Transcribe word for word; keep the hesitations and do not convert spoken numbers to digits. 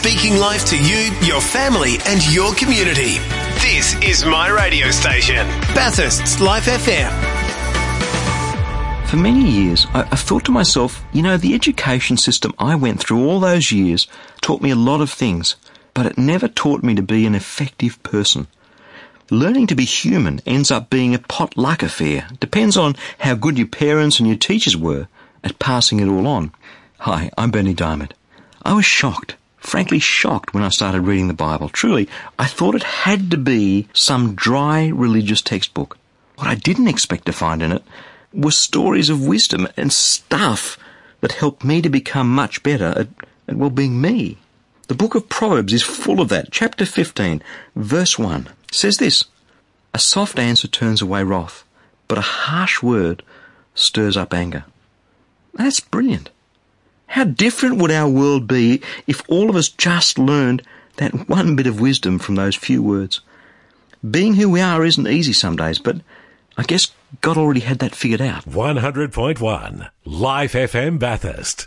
speaking life to you, your family and your community. This is my radio station, Bathurst's Life F M. For many years, I, I thought to myself, you know, the education system I went through all those years taught me a lot of things, but it never taught me to be an effective person. Learning to be human ends up being a potluck affair. Depends on how good your parents and your teachers were at passing it all on. Hi, I'm Bernie Diamond. I was shocked, frankly shocked when I started reading the Bible. Truly, I thought it had to be some dry religious textbook. What I didn't expect to find in it were stories of wisdom and stuff that helped me to become much better at, at well, being me. The book of Proverbs is full of that. Chapter fifteen, verse one, says this: "A soft answer turns away wrath, but a harsh word stirs up anger." That's brilliant. How different would our world be if all of us just learned that one bit of wisdom from those few words? Being who we are isn't easy some days, but I guess God already had that figured out. one hundred point one Life F M Bathurst.